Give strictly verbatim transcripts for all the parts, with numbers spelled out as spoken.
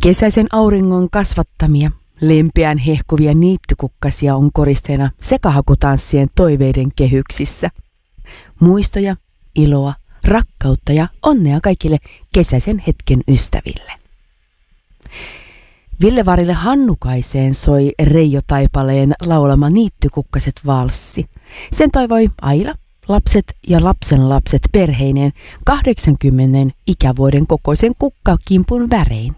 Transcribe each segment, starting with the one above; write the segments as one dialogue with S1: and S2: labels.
S1: Kesäisen auringon kasvattamia, lempeän hehkuvia niittykukkasia on koristeena sekahakutanssien toiveiden kehyksissä. Muistoja, iloa, rakkautta ja onnea kaikille kesäisen hetken ystäville. Villevaarille Hannukaiseen soi Reijo Taipaleen laulama Niittykukkaset valssi. Sen toivoi Aila, lapset ja lapsenlapset perheineen kahdeksankymmenen ikävuoden kokoisen kukkakimpun värein.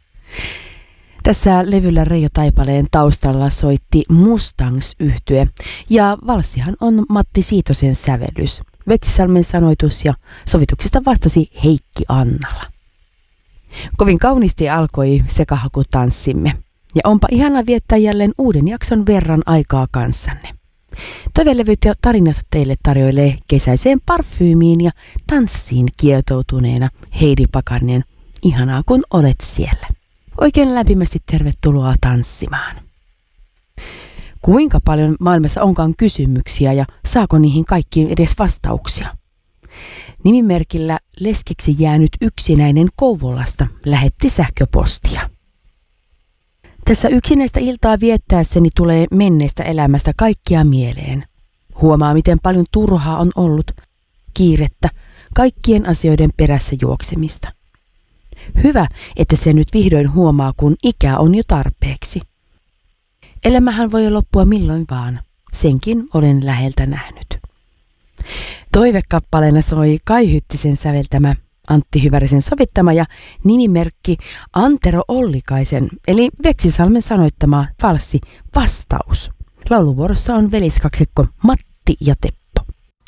S1: Tässä levyllä Reijo Taipaleen taustalla soitti Mustangs-yhtye ja valssihan on Matti Siitosen sävellys. Veksisalmen sanoitus ja sovituksesta vastasi Heikki Annala. Kovin kauniisti alkoi sekahakutanssimme ja onpa ihana viettää jälleen uuden jakson verran aikaa kanssanne. Toiveelevyt ja tarinat teille tarjoilee kesäiseen parfyymiin ja tanssiin kietoutuneena Heidi Pakarinen. Ihanaa kun olet siellä. Oikein lämpimästi tervetuloa tanssimaan. Kuinka paljon maailmassa onkaan kysymyksiä ja saako niihin kaikkiin edes vastauksia? Nimimerkillä leskeksi jäänyt yksinäinen Kouvolasta lähetti sähköpostia. Tässä yksinäistä iltaa viettäessäni tulee menneestä elämästä kaikkia mieleen. Huomaa, miten paljon turhaa on ollut, kiirettä, kaikkien asioiden perässä juoksemista. Hyvä, että se nyt vihdoin huomaa, kun ikä on jo tarpeeksi. Elämähän voi loppua milloin vaan. Senkin olen läheltä nähnyt. Toivekappaleena soi Kai Hyttisen säveltämä, Antti Hyvärisen sovittama ja nimimerkki Antero Ollikaisen eli Veksisalmen sanoittama valssi Vastaus. Lauluvuorossa on veliskaksikko Matti ja Teppo.